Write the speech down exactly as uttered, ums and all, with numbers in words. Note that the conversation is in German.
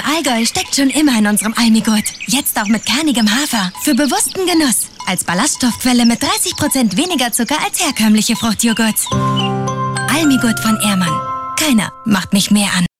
dem Allgäu steckt schon immer in unserem Almigurt. Jetzt auch mit kernigem Hafer. Für bewussten Genuss. Als Ballaststoffquelle mit dreißig Prozent weniger Zucker als herkömmliche Fruchtjoghurts. Almigurt von Ehrmann. Keiner macht mich mehr an.